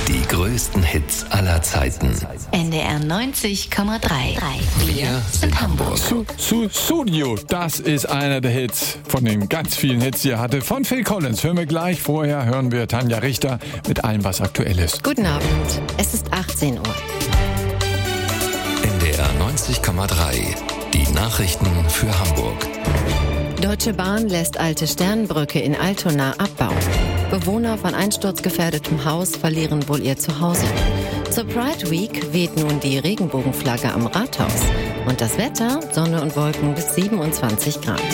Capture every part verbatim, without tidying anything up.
Die größten Hits aller Zeiten. N D R neunzig Komma drei. Wir sind Hamburg. Su, su, Studio, das ist einer der Hits von den ganz vielen Hits, die er hatte. Von Phil Collins hören wir gleich. Vorher hören wir Tanja Richter mit allem, was aktuell ist. Guten Abend, es ist achtzehn Uhr. N D R neunzig Komma drei. Die Nachrichten für Hamburg. Deutsche Bahn lässt alte Sternbrücke in Altona abbauen. Bewohner von einsturzgefährdetem Haus verlieren wohl ihr Zuhause. Zur Pride Week weht nun die Regenbogenflagge am Rathaus. Und das Wetter, Sonne und Wolken bis siebenundzwanzig Grad.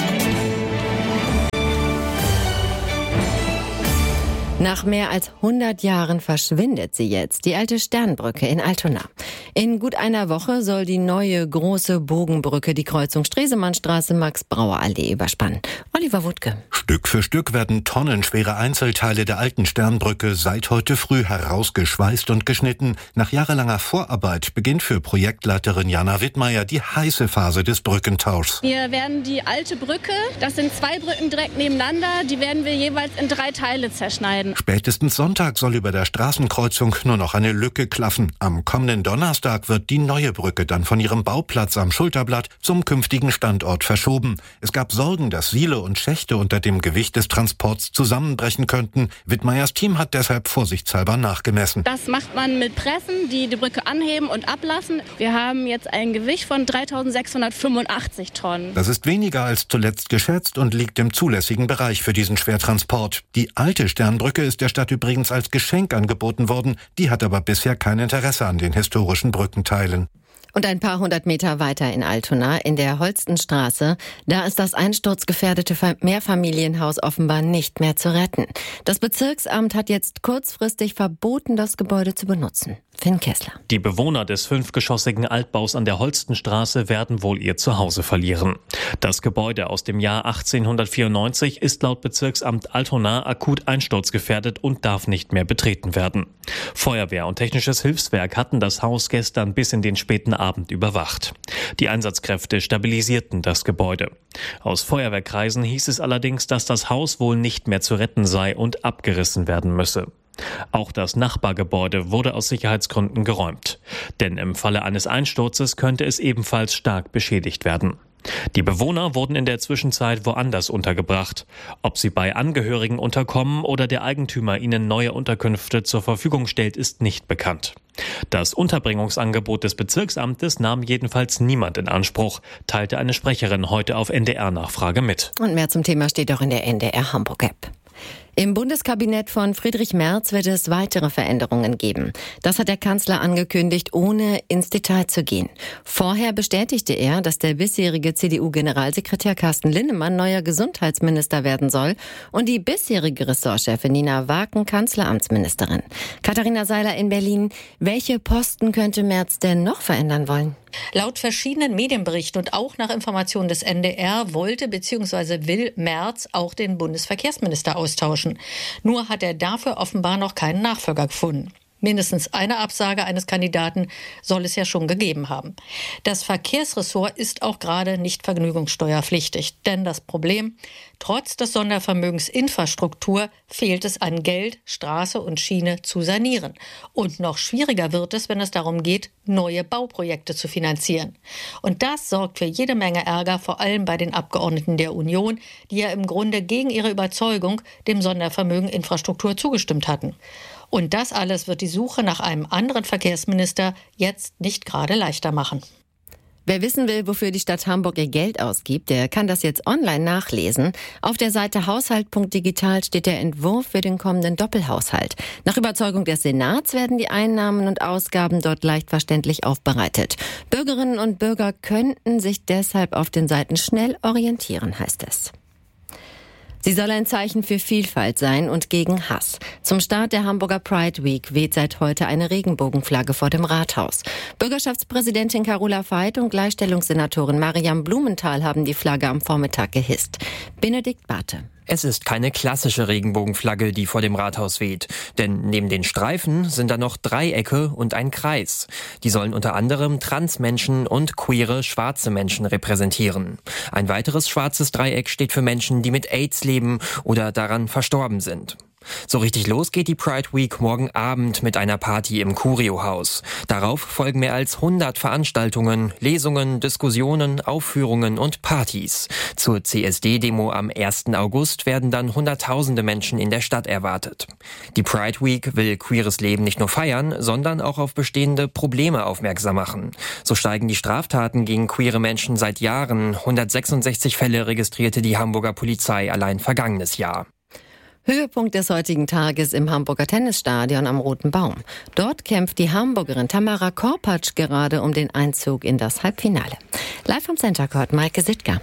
Nach mehr als hundert Jahren verschwindet sie jetzt, die alte Sternbrücke in Altona. In gut einer Woche soll die neue große Bogenbrücke die Kreuzung Stresemannstraße-Max-Brauer-Allee überspannen. Oliver Wuttke. Stück für Stück werden tonnenschwere Einzelteile der alten Sternbrücke seit heute früh herausgeschweißt und geschnitten. Nach jahrelanger Vorarbeit beginnt für Projektleiterin Jana Wittmeier die heiße Phase des Brückentauschs. Wir werden die alte Brücke, das sind zwei Brücken direkt nebeneinander, die werden wir jeweils in drei Teile zerschneiden. Spätestens Sonntag soll über der Straßenkreuzung nur noch eine Lücke klaffen. Am kommenden Donnerstag wird die neue Brücke dann von ihrem Bauplatz am Schulterblatt zum künftigen Standort verschoben. Es gab Sorgen, dass Siele und Schächte unter dem Gewicht des Transports zusammenbrechen könnten. Wittmeiers Team hat deshalb vorsichtshalber nachgemessen. Das macht man mit Pressen, die die Brücke anheben und ablassen. Wir haben jetzt ein Gewicht von dreitausendsechshundertfünfundachtzig Tonnen. Das ist weniger als zuletzt geschätzt und liegt im zulässigen Bereich für diesen Schwertransport. Die alte Sternbrücke ist der Stadt übrigens als Geschenk angeboten worden. Die hat aber bisher kein Interesse an den historischen Brückenteilen. Und ein paar hundert Meter weiter in Altona, in der Holstenstraße, da ist das einsturzgefährdete Mehrfamilienhaus offenbar nicht mehr zu retten. Das Bezirksamt hat jetzt kurzfristig verboten, das Gebäude zu benutzen. Finn Kessler. Die Bewohner des fünfgeschossigen Altbaus an der Holstenstraße werden wohl ihr Zuhause verlieren. Das Gebäude aus dem Jahr achtzehnhundertvierundneunzig ist laut Bezirksamt Altona akut einsturzgefährdet und darf nicht mehr betreten werden. Feuerwehr und technisches Hilfswerk hatten das Haus gestern bis in den späten Abend überwacht. Die Einsatzkräfte stabilisierten das Gebäude. Aus Feuerwehrkreisen hieß es allerdings, dass das Haus wohl nicht mehr zu retten sei und abgerissen werden müsse. Auch das Nachbargebäude wurde aus Sicherheitsgründen geräumt. Denn im Falle eines Einsturzes könnte es ebenfalls stark beschädigt werden. Die Bewohner wurden in der Zwischenzeit woanders untergebracht. Ob sie bei Angehörigen unterkommen oder der Eigentümer ihnen neue Unterkünfte zur Verfügung stellt, ist nicht bekannt. Das Unterbringungsangebot des Bezirksamtes nahm jedenfalls niemand in Anspruch, teilte eine Sprecherin heute auf N D R-Nachfrage mit. Und mehr zum Thema steht auch in der N D R Hamburg-App. Im Bundeskabinett von Friedrich Merz wird es weitere Veränderungen geben. Das hat der Kanzler angekündigt, ohne ins Detail zu gehen. Vorher bestätigte er, dass der bisherige C D U-Generalsekretär Carsten Linnemann neuer Gesundheitsminister werden soll und die bisherige Ressortchefin Nina Waken Kanzleramtsministerin. Katharina Seiler in Berlin. Welche Posten könnte Merz denn noch verändern wollen? Laut verschiedenen Medienberichten und auch nach Informationen des N D R wollte bzw. will Merz auch den Bundesverkehrsminister austauschen. Nur hat er dafür offenbar noch keinen Nachfolger gefunden. Mindestens eine Absage eines Kandidaten soll es ja schon gegeben haben. Das Verkehrsressort ist auch gerade nicht vergnügungssteuerpflichtig. Denn das Problem, trotz des Sondervermögens Infrastruktur fehlt es an Geld, Straße und Schiene zu sanieren. Und noch schwieriger wird es, wenn es darum geht, neue Bauprojekte zu finanzieren. Und das sorgt für jede Menge Ärger, vor allem bei den Abgeordneten der Union, die ja im Grunde gegen ihre Überzeugung dem Sondervermögen Infrastruktur zugestimmt hatten. Und das alles wird die Suche nach einem anderen Verkehrsminister jetzt nicht gerade leichter machen. Wer wissen will, wofür die Stadt Hamburg ihr Geld ausgibt, der kann das jetzt online nachlesen. Auf der Seite haushalt punkt digital steht der Entwurf für den kommenden Doppelhaushalt. Nach Überzeugung des Senats werden die Einnahmen und Ausgaben dort leicht verständlich aufbereitet. Bürgerinnen und Bürger könnten sich deshalb auf den Seiten schnell orientieren, heißt es. Sie soll ein Zeichen für Vielfalt sein und gegen Hass. Zum Start der Hamburger Pride Week weht seit heute eine Regenbogenflagge vor dem Rathaus. Bürgerschaftspräsidentin Carola Veit und Gleichstellungssenatorin Mariam Blumenthal haben die Flagge am Vormittag gehisst. Benedikt Barthe. Es ist keine klassische Regenbogenflagge, die vor dem Rathaus weht. Denn neben den Streifen sind da noch Dreiecke und ein Kreis. Die sollen unter anderem Transmenschen und queere schwarze Menschen repräsentieren. Ein weiteres schwarzes Dreieck steht für Menschen, die mit AIDS leben oder daran verstorben sind. So richtig los geht die Pride Week morgen Abend mit einer Party im Curio-Haus. Darauf folgen mehr als hundert Veranstaltungen, Lesungen, Diskussionen, Aufführungen und Partys. Zur C S D-Demo am ersten August werden dann Hunderttausende Menschen in der Stadt erwartet. Die Pride Week will queeres Leben nicht nur feiern, sondern auch auf bestehende Probleme aufmerksam machen. So steigen die Straftaten gegen queere Menschen seit Jahren. hundertsechsundsechzig Fälle registrierte die Hamburger Polizei allein vergangenes Jahr. Höhepunkt des heutigen Tages im Hamburger Tennisstadion am Roten Baum. Dort kämpft die Hamburgerin Tamara Korpatsch gerade um den Einzug in das Halbfinale. Live vom Center Court, Maike Sittger.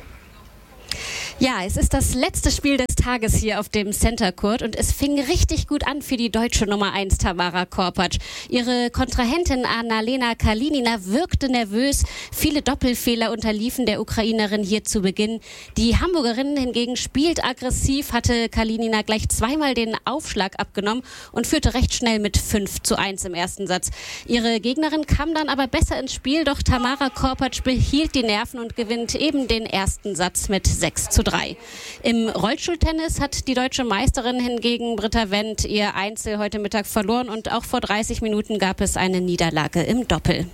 Ja, es ist das letzte Spiel des Tages hier auf dem Center Court und es fing richtig gut an für die deutsche Nummer eins Tamara Korpatsch. Ihre Kontrahentin Anna-Lena Kalinina wirkte nervös. Viele Doppelfehler unterliefen der Ukrainerin hier zu Beginn. Die Hamburgerin hingegen spielt aggressiv, hatte Kalinina gleich zweimal den Aufschlag abgenommen und führte recht schnell mit fünf zu eins im ersten Satz. Ihre Gegnerin kam dann aber besser ins Spiel, doch Tamara Korpatsch behielt die Nerven und gewinnt eben den ersten Satz mit sechs zu drei. Im Rollstuhltennis hat die deutsche Meisterin hingegen Britta Wendt ihr Einzel heute Mittag verloren und auch vor dreißig Minuten gab es eine Niederlage im Doppel.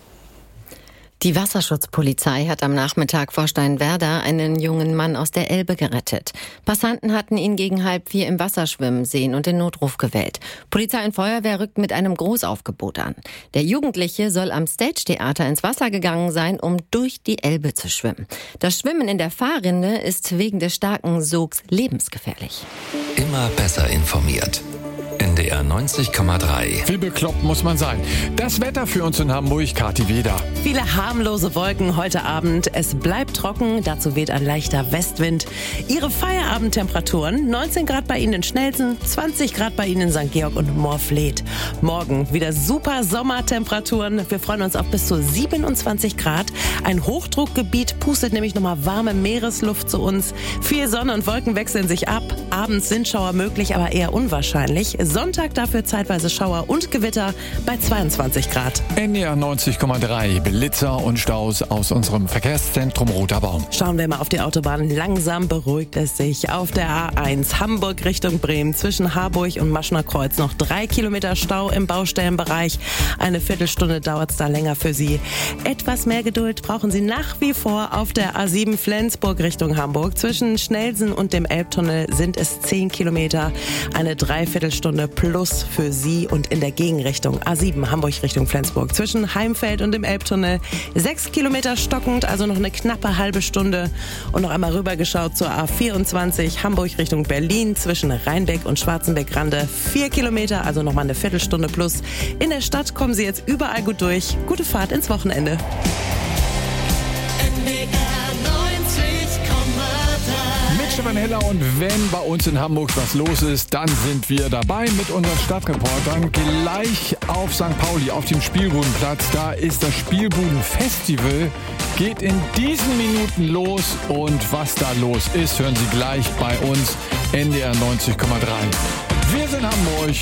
Die Wasserschutzpolizei hat am Nachmittag vor Steinwerder einen jungen Mann aus der Elbe gerettet. Passanten hatten ihn gegen halb vier im Wasser schwimmen sehen und den Notruf gewählt. Polizei und Feuerwehr rückten mit einem Großaufgebot an. Der Jugendliche soll am Stage-Theater ins Wasser gegangen sein, um durch die Elbe zu schwimmen. Das Schwimmen in der Fahrrinne ist wegen des starken Sogs lebensgefährlich. Immer besser informiert. N D R neunzig Komma drei. Wie bekloppt muss man sein? Das Wetter für uns in Hamburg, Kathi Weder. Viele harmlose Wolken heute Abend. Es bleibt trocken, dazu weht ein leichter Westwind. Ihre Feierabendtemperaturen: neunzehn Grad bei Ihnen in Schnelsen, zwanzig Grad bei Ihnen in Sankt Georg und Morfleet. Morgen wieder super Sommertemperaturen. Wir freuen uns auf bis zu siebenundzwanzig Grad. Ein Hochdruckgebiet pustet nämlich nochmal warme Meeresluft zu uns. Viel Sonne und Wolken wechseln sich ab. Abends sind Schauer möglich, aber eher unwahrscheinlich. Sonntag dafür zeitweise Schauer und Gewitter bei zweiundzwanzig Grad. N D R neunzig Komma drei, Blitzer und Staus aus unserem Verkehrszentrum Roter Baum. Schauen wir mal auf die Autobahn. Langsam beruhigt es sich. Auf der A eins Hamburg Richtung Bremen zwischen Harburg und Maschner Kreuz noch drei Kilometer Stau im Baustellenbereich. Eine Viertelstunde dauert es da länger für Sie. Etwas mehr Geduld brauchen Sie nach wie vor auf der A sieben Flensburg Richtung Hamburg. Zwischen Schnelsen und dem Elbtunnel sind es zehn Kilometer. Eine Dreiviertelstunde plus für Sie und in der Gegenrichtung A sieben Hamburg Richtung Flensburg zwischen Heimfeld und dem Elbtunnel sechs Kilometer stockend, also noch eine knappe halbe Stunde. Und noch einmal rübergeschaut zur A vierundzwanzig Hamburg Richtung Berlin zwischen Rheinbeck und Schwarzenbeck-Rande vier Kilometer, also noch mal eine Viertelstunde plus. In der Stadt kommen Sie jetzt überall gut durch. Gute Fahrt ins Wochenende. Stefan Heller, und wenn bei uns in Hamburg was los ist, dann sind wir dabei mit unseren Stadtreportern gleich auf Sankt Pauli, auf dem Spielbudenplatz. Da ist das Spielbudenfestival, geht in diesen Minuten los und was da los ist, hören Sie gleich bei uns, N D R neunzig Komma drei. Wir sind Hamburg